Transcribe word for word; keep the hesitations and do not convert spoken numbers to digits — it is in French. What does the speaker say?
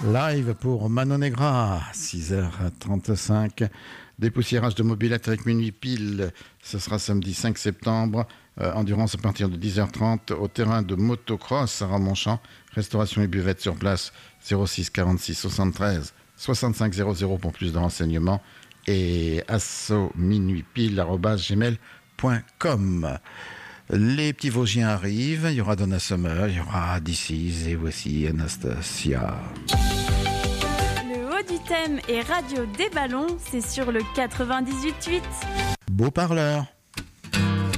Live pour Manon Negra, six heures trente-cinq. Dépoussiérage de mobilette avec minuit pile. Ce sera samedi cinq septembre. Euh, endurance à partir de dix heures trente au terrain de motocross à Ramonchamp. Restauration et buvette sur place. zéro six quarante-six soixante-treize soixante-cinq zéro zéro pour plus de renseignements. Et asso minuit pile arobase gmail point com. Les petits Vosgiens arrivent, il y aura Donna Summer, il y aura D C et voici Anastasia. Le haut du thème et radio des ballons, c'est sur le quatre-vingt-dix-huit virgule huit. Beau parleur.